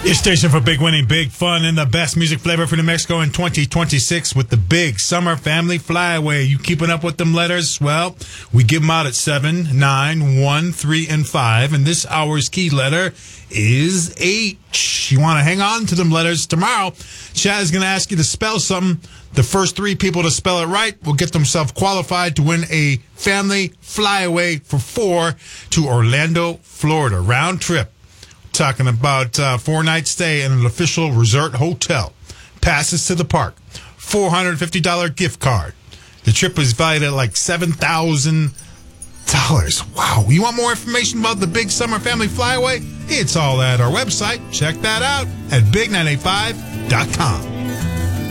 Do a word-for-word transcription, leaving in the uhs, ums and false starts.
Your station for big winning, big fun, and the best music flavor for New Mexico in twenty twenty-six with the Big Summer Family Flyaway. You keeping up with them letters? Well, we give them out at seven, nine, one, three, and five. And this hour's key letter is H. You want to hang on to them letters. Tomorrow, Chad is going to ask you to spell something. The first three people to spell it right will get themselves qualified to win a family flyaway for four to Orlando, Florida. Round trip. Talking about uh, four-night stay in an official resort hotel. Passes to the park. four hundred fifty dollars gift card. The trip is valued at like seven thousand dollars. Wow. You want more information about the Big Summer Family Flyaway? It's all at our website. Check that out at big nine eight five dot com.